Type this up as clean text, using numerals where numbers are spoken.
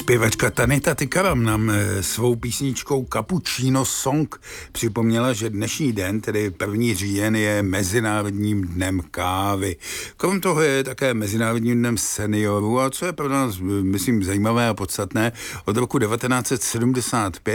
Zpěvačka Tanita Tikaram nám svou písničkou Cappuccino Song připomněla, že dnešní den, tedy 1. říjen, je Mezinárodním dnem kávy. Krom toho je také Mezinárodním dnem seniorů a co je pro nás, myslím, zajímavé a podstatné, od roku 1975